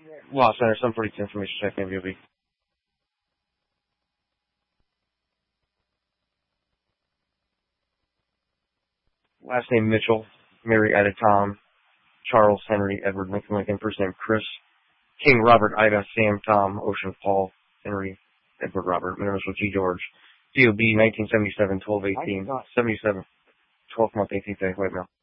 Law Center, some 42 information check, MVOB. Last name Mitchell, Mary Ida Tom, Charles Henry Edward Lincoln, first name Chris, King Robert Ida Sam Tom Ocean Paul Henry Edward Robert, middle initial G George, DOB 1977 12/18 77 12th month 18th day, white male.